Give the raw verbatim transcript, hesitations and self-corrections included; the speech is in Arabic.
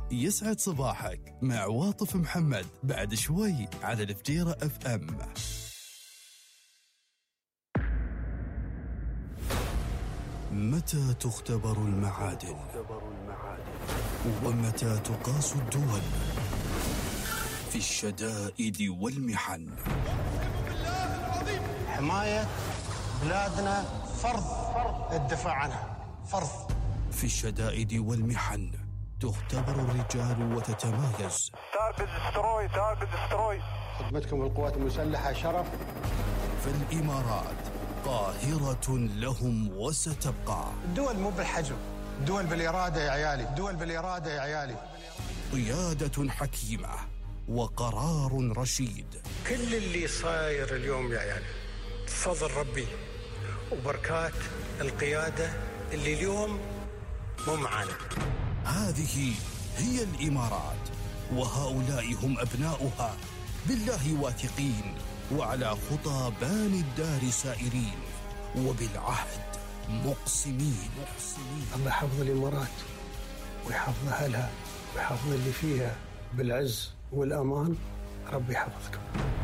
يسعد صباحك مع عواطف محمد بعد شوي على الفجيرة اف ام. متى تختبر المعادن ومتى تقاس الدول؟ في الشدائد والمحن. حماية بلادنا فرض الدفاع عنها فرض. في الشدائد والمحن تختبر الرجال وتتمايز. تارجت استروي تارجت استروي. خدمتكم القوات المسلحة شرف. فالإمارات قاهرة لهم وستبقى. الدول مو بالحجم، الدول بالإرادة يا عيالي، الدول بالإرادة يا عيالي. قيادة حكيمة وقرار رشيد. كل اللي صاير اليوم يا عيالي بفضل ربي وبركات القيادة اللي اليوم مو معانا. هذه هي الإمارات، وهؤلاء هم أبناؤها، بالله واثقين وعلى خطى باني الدار سائرين وبالعهد مقسمين. الله يحفظ الإمارات ويحفظ أهلها ويحفظ اللي فيها بالعز والأمان. ربي يحفظكم.